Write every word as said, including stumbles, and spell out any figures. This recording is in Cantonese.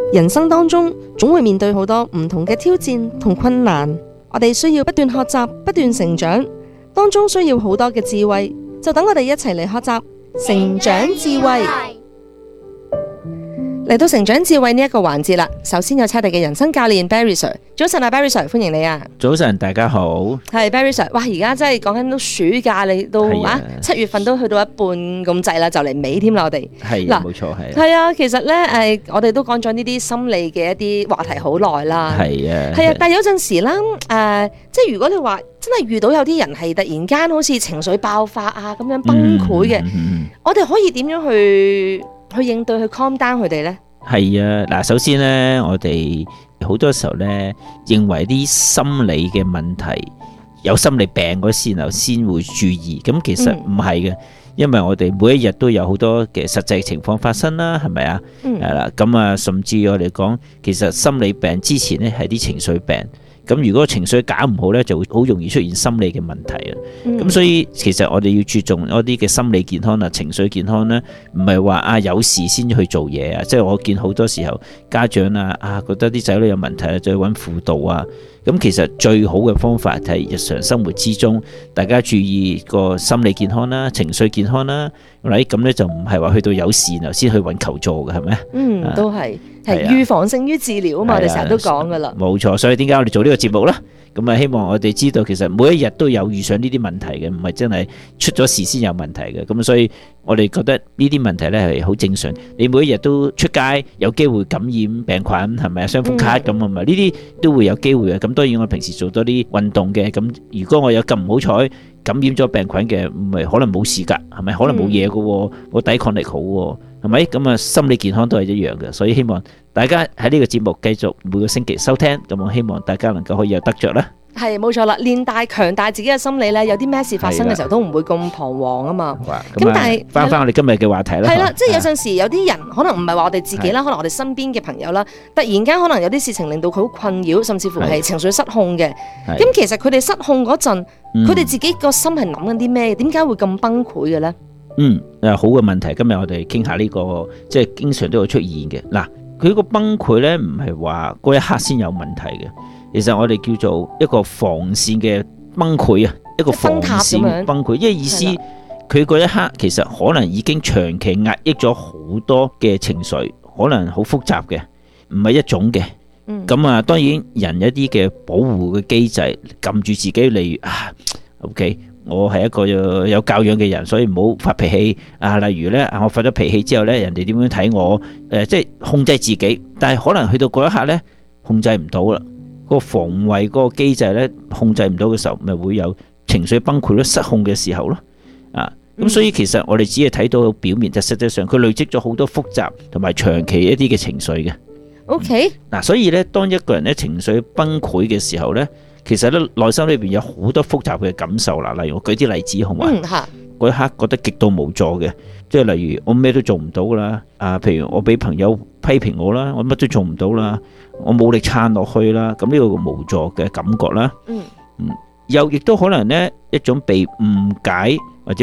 人生當中總會面對好多唔同嘅挑戰同困難，我哋需要不斷學習、不斷成長，當中需要好多嘅智慧，就等我哋一齊嚟學習成長智慧。嚟到成長智慧呢一個環節啦，首先有差地嘅人生教練 Barry Sir， 早晨啊 Barry Sir， 歡迎你啊！ 早晨，大家好。係 Barry Sir， 哇！而家真係講緊都暑假，你都啊七月份都去到一半咁滯啦，就嚟尾添啦，我哋係嗱，冇錯係。 係啊，其實咧誒，我哋都講咗呢啲心理嘅一啲話題好耐啦。係啊，係啊，但係有陣時啦，誒、呃，即係如果你話真係遇到有啲人係突然間好似情緒爆發啊咁樣崩潰嘅，嗯嗯、我哋可以點樣去？去應對去 calm down 佢哋呢？ 係啊，嗱，首先呢，我哋好多時候呢，認為啲心理嘅問題有心理病嗰時候先會注意，咁其實唔係嘅，嗯、因為我哋每一日都有好多嘅實際情況發生啦，係咪啊？係啦、嗯，咁啊，甚至我哋講，其實心理病之前呢係啲情緒病。咁如果情緒搞唔好咧，就會好容易出現心理嘅問題啊！咁、嗯、所以其實我哋要注重一啲嘅心理健康啊、情緒健康咧，唔係話啊有事先去做嘢啊！即係我見好多時候家長啊啊覺得啲仔女有問題啊，就去揾輔導啊。咁其實最好嘅方法係日常生活之中，大家注意個心理健康啦、情緒健康啦，咁咁咧就唔係話去到有事然後先去揾求助嘅，係咪？嗯， 都係係預防勝於治療啊嘛，我哋成日都講噶啦。冇錯，所以點解我哋做呢個節目啦？咁啊，希望我哋知道其實每一日都有遇上呢啲問題嘅，唔係真係出咗事先有問題嘅。咁所以我哋覺得呢啲問題咧係好正常。你每一日都出街有機會感染病菌，係咪啊？傷風卡咁啊嘛，呢啲都會有機會嘅。咁當然我平時做多啲運動嘅，咁如果我有咁唔好彩感染咗病菌嘅，咪可能冇事㗎，係咪？可能冇嘢嘅喎，我抵抗力好喎，係咪？咁啊，心理健康都係一樣嘅。所以希望大家喺呢個節目繼續每個星期收聽，咁我希望大家能夠可以有得着啦。 係冇錯啦，練大強大自己嘅心理咧，有啲咩事發生嘅時候都唔會咁彷徨啊嘛。咁但係翻翻我哋今日嘅話題啦。 係啦，即係有陣時有啲人可能唔係話我哋自己啦，可能我哋身邊嘅朋友啦，突然間可能有啲事情令到佢好困擾，甚至乎係情緒失控嘅。咁其實佢哋失控嗰陣，佢哋自己個心係諗緊啲咩？點解會咁崩潰嘅咧？ 嗯，誒好嘅問題，今日我哋傾下呢個，即係經常都會出現嘅。嗱，佢個崩潰咧，唔係話嗰一刻先有問題嘅。其實我哋叫做一個防線嘅崩潰啊，一個防線崩潰，因為意思佢嗰一刻其實可能已經長期壓抑咗好多嘅情緒，可能好複雜嘅，唔係一種嘅。咁、嗯、啊，當然人一啲嘅保護嘅機制，撳住自己，例如啊 ，OK， 我係一個有，有教養嘅人，所以唔好發脾氣啊。例如咧，我發咗脾氣之後咧，人哋點樣睇我？誒、呃，即係控制自己，但係可能去到嗰一刻咧，控制唔到啦。個防衛嗰個機制咧控制唔到嘅時候，咪會有情緒崩潰咯、失控嘅時候咯，啊，咁所以其實我哋只係睇到表面，就實際上佢累積咗好多複雜同埋長期一啲嘅情緒嘅。 OK，嗱， 所以咧，當一個人咧情緒崩潰嘅時候咧，其實咧內心裏邊有好多複雜嘅感受啦。例如我舉啲例子好嘛？嗯，嚇。嗰一刻覺得極度無助嘅，即係例如我咩都做唔到啦，啊，譬如我俾朋友批評我啦，我乜都做唔到啦，我冇力撐落去啦，咁呢個無助嘅感覺啦，嗯嗯，又亦都可能呢一種被誤解。